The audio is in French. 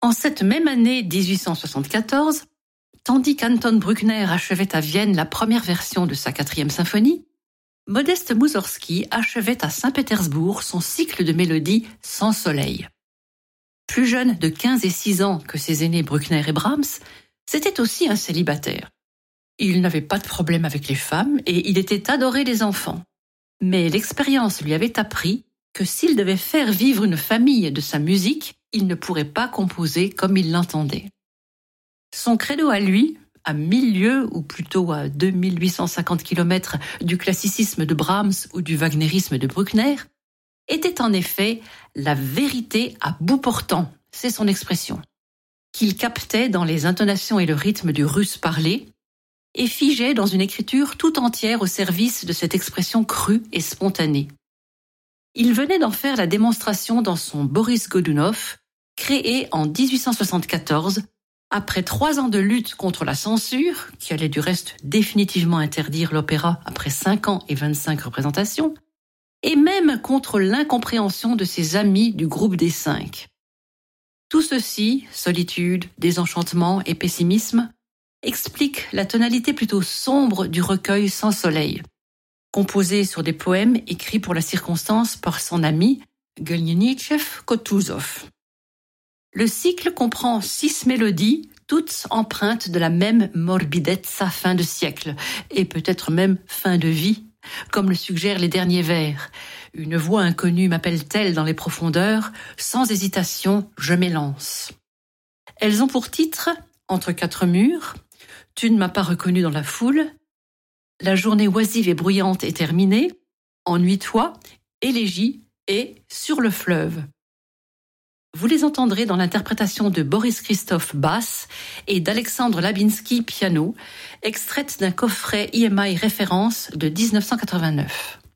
En cette même année 1874, tandis qu'Anton Bruckner achevait à Vienne la première version de sa 4e symphonie, Modeste Moussorgsky achevait à Saint-Pétersbourg son cycle de mélodies Sans soleil. Plus jeune de 15 et 6 ans que ses aînés Bruckner et Brahms, c'était aussi un célibataire. Il n'avait pas de problème avec les femmes et il était adoré des enfants. Mais l'expérience lui avait appris que s'il devait faire vivre une famille de sa musique, il ne pourrait pas composer comme il l'entendait. Son credo à lui, à 1000 lieues ou plutôt à 2850 km du classicisme de Brahms ou du wagnérisme de Bruckner, était en effet la vérité à bout portant, c'est son expression, qu'il captait dans les intonations et le rythme du russe parlé et figeait dans une écriture tout entière au service de cette expression crue et spontanée. Il venait d'en faire la démonstration dans son Boris Godunov, créé en 1874, après 3 ans de lutte contre la censure, qui allait du reste définitivement interdire l'opéra après 5 ans et 25 représentations, et même contre l'incompréhension de ses amis du groupe des 5. Tout ceci, solitude, désenchantement et pessimisme, explique la tonalité plutôt sombre du recueil Sans soleil, composé sur des poèmes écrits pour la circonstance par son ami Guelnitchev-Kotuzov. Le cycle comprend 6 mélodies, toutes empreintes de la même morbidezza fin de siècle, et peut-être même fin de vie, comme le suggèrent les derniers vers. Une voix inconnue m'appelle-t-elle dans les profondeurs, sans hésitation, je m'élance. Elles ont pour titre Entre 4 murs, Tu ne m'as pas reconnu dans la foule, La journée oisive et bruyante est terminée, Ennuie-toi, Élégie et Sur le fleuve. Vous les entendrez dans l'interprétation de Boris Christophe basse et d'Alexandre Labinsky piano, extraite d'un coffret EMI référence de 1989.